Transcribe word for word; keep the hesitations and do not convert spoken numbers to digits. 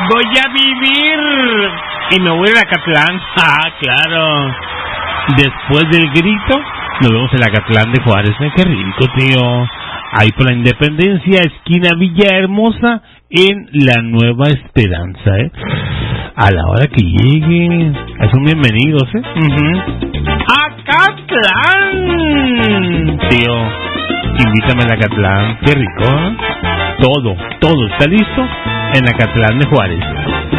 voy a vivir y me voy a Acatlán. Ah, claro. Después del grito, nos vemos en Acatlán de Juárez. ¿Eh? Qué rico, tío. Ahí por la Independencia, esquina Villahermosa, en la Nueva Esperanza, ¿eh? A la hora que lleguen, son bienvenidos, ¿eh? Uh-huh. ¡Acatlán! Tío, invítame a Acatlán, qué rico, ¿eh? Todo, todo está listo en Acatlán de Juárez.